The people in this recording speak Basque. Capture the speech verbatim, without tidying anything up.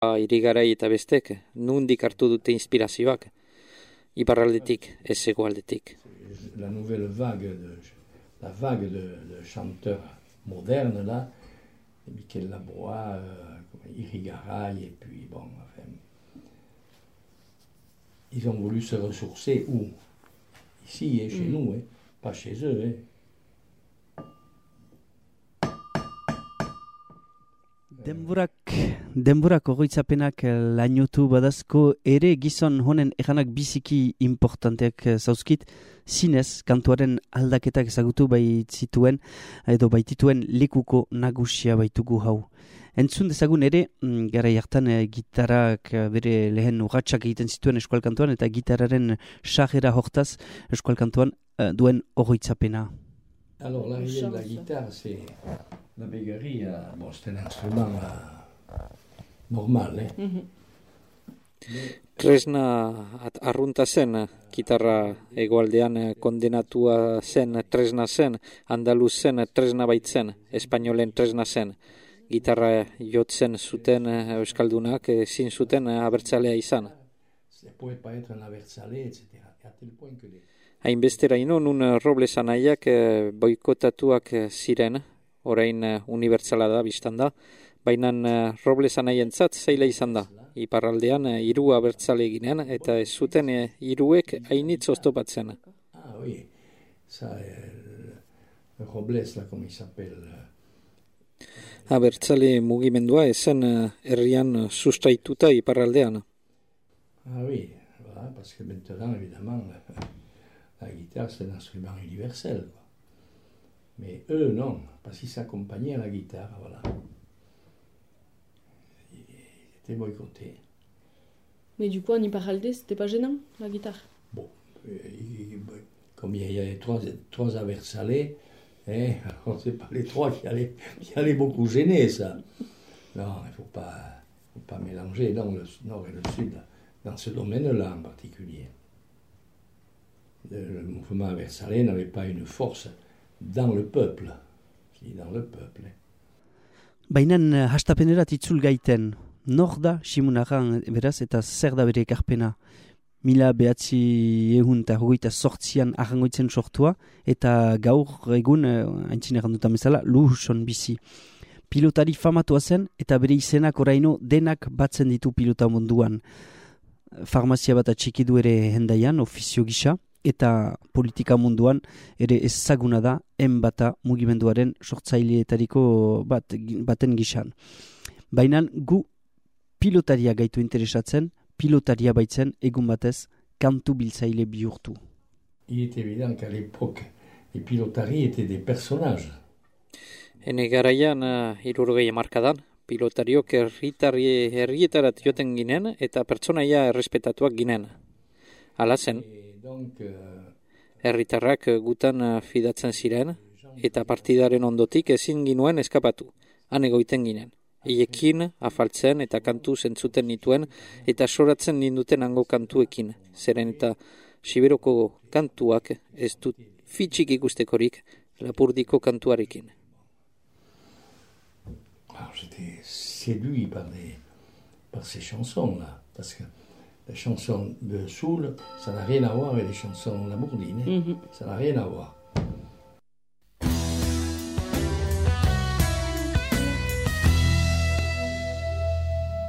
Irigarai eta bestek, nundik hartu dute inspirazioak, iparraldetik, ez hegoaldetik. La nouvelle vague, de, la vague de, de chanteurs modernes, là, Michel Labroix, euh, Irigaray, et puis bon, enfin, ils ont voulu se ressourcer où? Ici, et chez mm. nous, hein, pas chez eux. Hein. Denborak, denborak ogoitzapenak lainotu badazko ere gizon honen eganak biziki importanteak zauzkit, zinez kantuaren aldaketak ezagutu baitzituen edo baitituen lekuko nagusia baitugu hau. Entzun dezagun ere, gara jartan gitarak bere lehen urratsak egiten zituen eskual kantuan eta gitararen sajera hortaz eskual kantuan duen ogoitzapena. Alors, l'arrivée de la guitare, c'est la bégarie, bon, c'est un instrument euh, normal, eh? Mm-hmm. Tresna arrunta zen, gitarra hegoaldean kondenatua zen, tresna zen, andaluz zen, tresna baitzen, espainolen tresna zen. Gitarra jotzen zuten euskaldunak, ezin zuten abertzalea izan. Hainbesteraino, nun Robles anaiak boikotatuak ziren, orain unibertsala da, biztan da, baina Robles anaientzat zaila izan da. Iparraldean hiru abertzale ginen, eta ez zuten hiruek hainitz oztopatzen. Ah, oui. Ça, euh, Robles, là, comme il s'appelle. Abertzale mugimendua ezen herrian sustraituta iparraldean. Ah oui, voilà, parce que maintenant, évidemment, la guitare, c'est un instrument universel, quoi. Mais eux, non, parce qu'ils s'accompagnaient à la guitare, voilà. Ils étaient boycottés. Mais du coup, en Iparralde, c'était pas gênant, la guitare? Bon, euh, comme il y avait trois, trois abertzalés, hein, on ne sait pas les trois qui allaient, qui allaient beaucoup gêner, ça. Non, il ne faut pas, faut pas mélanger non, le nord et le sud, dans ce domaine-là en particulier. Le mouvement abertzale n'avait pas une force dans le peuple, si dans le peuple. Bainan hastapenerat itzul gaiten, nor da Simunagan beraz eta zer da bere ekarpena? Mila behatzi ehun eta hogeita sortzian arrangoitzen sortua eta gaur egun, haintzin errandutan bezala, luson bizi. Pilotari famatua zen eta bere izenak oraino denak batzen ditu pilota munduan. Farmazia bat atxikidu ere hendaian, ofizio gisa, eta politika munduan ere ezaguna da enbata mugimenduaren sortzaileetariko bat, baten gisan. Baina gu pilotaria gaitu interesatzen, pilotaria baitzen egun batez kantu biltzaile bihurtu. Il est évident qu'à l'époque, les pilotari étaient des personnages. Hene garaian, uh, hirurogei hamarkadan, pilotariok herritarri herrietarat joten ginen eta pertsonaia errespetatuak ginen. Hala zen, herritarrak gutan fidatzen ziren eta partidaren ondotik ezin ginuen eskapatu, han egoiten ginen. Eiekin, afaltzen eta kantu zentzuten nituen eta soratzen ninduten hango kantuekin. Zeren eta Siberoko kantuak ez dut fitxik ikustekorik Lapurdiko kantuarekin. Alors, j'étais séduit par, les, par ces chansons-là, parce que les chansons de Soul, ça n'a rien à voir avec les chansons lamourdines, mm-hmm. Ça n'a rien à voir.